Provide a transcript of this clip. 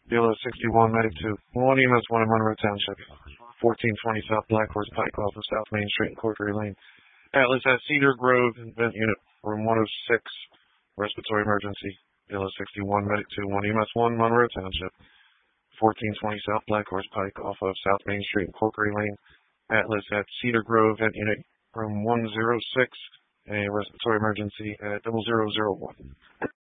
BLS 61, medic 2. 1 EMS 1 in Monroe Township. 1420 South Black Horse Pike off of South Main Street and Corkery Lane. Atlas at Cedar Grove, vent unit, room 106, respiratory emergency. BLS 61, medic 2. 1 EMS 1, Monroe Township. 1420 South Black Horse Pike off of South Main Street and Corkery Lane. Atlas at Cedar Grove, vent unit, room 106, a respiratory emergency at 0001.